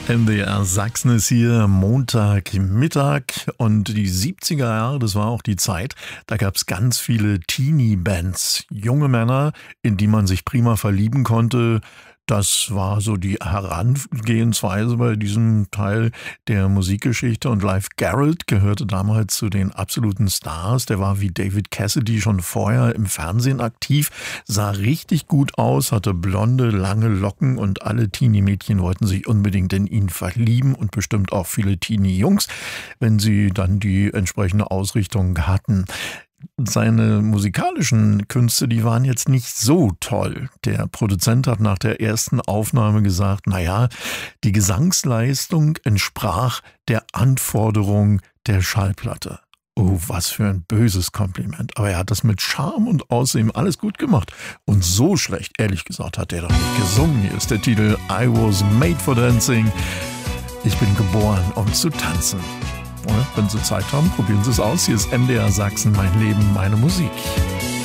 MDR Sachsen ist hier, Montagmittag, und die 70er Jahre, das war auch die Zeit, da gab es ganz viele Teenie-Bands, junge Männer, in die man sich prima verlieben konnte. Das war so die Herangehensweise bei diesem Teil der Musikgeschichte. Und Leif Garrett gehörte damals zu den absoluten Stars. Der war wie David Cassidy schon vorher im Fernsehen aktiv, sah richtig gut aus, hatte blonde, lange Locken und alle Teenie-Mädchen wollten sich unbedingt in ihn verlieben und bestimmt auch viele Teenie-Jungs, wenn sie dann die entsprechende Ausrichtung hatten. Seine musikalischen Künste, die waren jetzt nicht so toll. Der Produzent hat nach der ersten Aufnahme gesagt, naja, die Gesangsleistung entsprach der Anforderung der Schallplatte. Oh, was für ein böses Kompliment. Aber er hat das mit Charme und Aussehen alles gut gemacht. Und so schlecht, ehrlich gesagt, hat er doch nicht gesungen. Hier ist der Titel I Was Made for Dancing. Ich bin geboren, um zu tanzen. Wenn Sie Zeit haben, probieren Sie es aus. Hier ist MDR Sachsen, mein Leben, meine Musik.